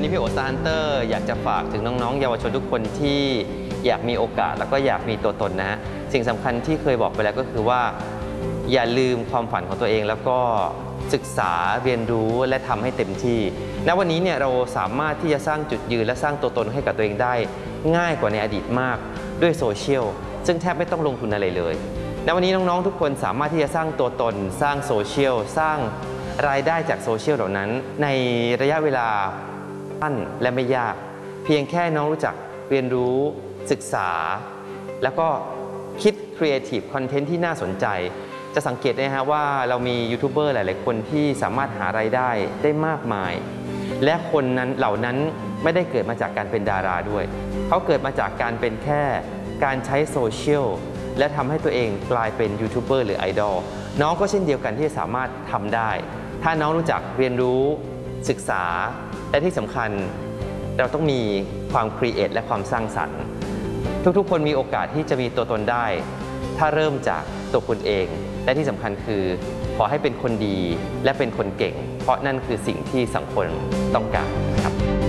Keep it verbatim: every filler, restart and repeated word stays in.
นี้พี่โอซานเตอร์อยากจะฝากถึงน้องๆเยาวชนทุกคนที่อยากมีโอกาสแล้วก็อยากมีตัวตนนะฮะสิ่งสำคัญที่เคยบอกไปแล้วก็คือว่าอย่าลืมความฝันของตัวเองแล้วก็ศึกษาเรียนรู้และทำให้เต็มที่ณวันนี้เนี่ยเราสามารถที่จะสร้างจุดยืนและสร้างตัวตนให้กับตัวเองได้ง่ายกว่าในอดีตมากด้วยโซเชียลซึ่งแทบไม่ต้องลงทุนอะไรเลยณวันนี้น้องๆทุกคนสามารถที่จะสร้างตัวตนสร้างโซเชียลสร้างรายได้จากโซเชียลเหล่านั้นในระยะเวลาสั้นและไม่ยากเพียงแค่น้องรู้จักเรียนรู้ศึกษาแล้วก็คิดครีเอทีฟคอนเทนต์ที่น่าสนใจจะสังเกตได้ฮะว่าเรามียูทูบเบอร์หลายๆคนที่สามารถหารายได้ได้มากมายและคนนั้นเหล่านั้นไม่ได้เกิดมาจากการเป็นดาราด้วยเขาเกิดมาจากการเป็นแค่การใช้โซเชียลและทำให้ตัวเองกลายเป็นยูทูบเบอร์หรือไอดอลน้องก็เช่นเดียวกันที่จะสามารถทำได้ถ้าน้องรู้จักเรียนรู้ศึกษาและที่สำคัญเราต้องมีความครีเอทและความสร้างสรรค์ทุกๆคนมีโอกาสที่จะมีตัวตนได้ถ้าเริ่มจากตัวคุณเองและที่สำคัญคือขอให้เป็นคนดีและเป็นคนเก่งเพราะนั่นคือสิ่งที่สังคมต้องการครับ